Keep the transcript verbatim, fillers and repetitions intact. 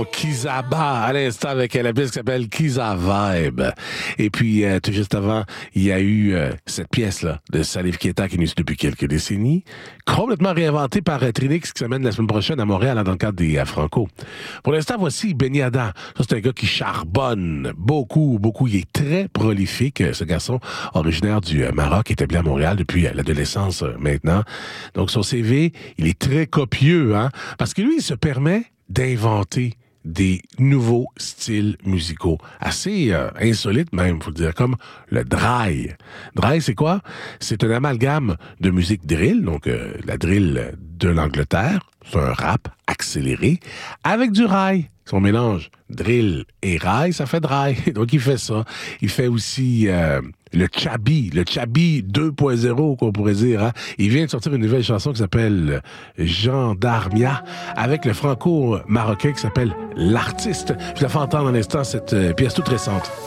son Kizaba à l'instant avec la pièce qui s'appelle Kiza Vibe. Et puis, euh, tout juste avant, il y a eu euh, cette pièce-là de Salif Keita qui nous suit depuis quelques décennies, complètement réinventée par euh, Trinix qui s'amène la semaine prochaine à Montréal dans le cadre des euh, Franco. Pour l'instant, voici Ben Yada. Ça, c'est un gars qui charbonne beaucoup, beaucoup. Il est très prolifique, ce garçon originaire du euh, Maroc, établi à Montréal depuis euh, l'adolescence euh, maintenant. Donc, son C V, il est très copieux, hein, parce que lui, il se permet d'inventer des nouveaux styles musicaux, assez euh, insolites même, faut le dire, comme le dry. Dry, c'est quoi? C'est un amalgame de musique drill, donc euh, la drill de l'Angleterre, c'est un rap accéléré, avec du rail. Son mélange drill et rail, ça fait dry. Donc, il fait ça. Il fait aussi euh, le chabi, le chabi deux point zéro, qu'on pourrait dire. Hein? Il vient de sortir une nouvelle chanson qui s'appelle Gendarmia, avec le franco-marocain qui s'appelle L'Artiste. Je la fais entendre à l'instant, cette pièce toute récente.